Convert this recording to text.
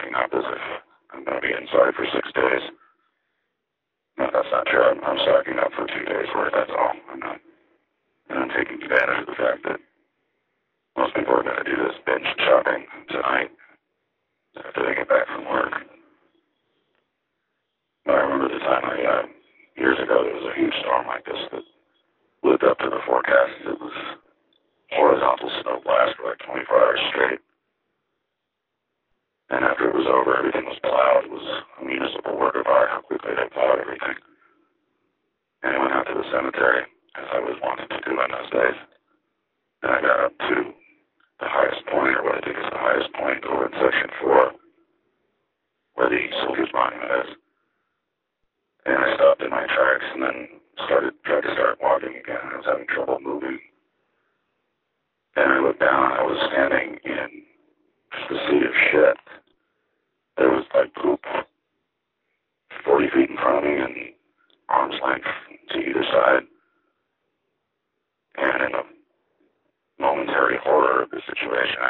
stacking up as if I'm going to be inside for 6 days. No, that's not true. I'm stacking up for 2 days worth, that's all. I'm taking advantage of the fact that most people are going to do this binge shopping tonight after they get back from work. But I remember the time years ago, there was a huge storm like this that lived up to the forecast. It was horizontal snow blast for like 24 hours straight. And after it was over, everything was plowed. It was a municipal work of art how quickly they plowed everything. And I went out to the cemetery, as I was wanted to do on those days. And I got up to the highest point, or what I think is the highest point over in Section 4, where the Soldiers Monument is. And I stopped in my tracks and then tried to start walking again. I was having trouble moving. And I looked down, I was standing in just a sea of shit. There was like poop 40 feet in front of me and arm's length to either side. And in the momentary horror of the situation, I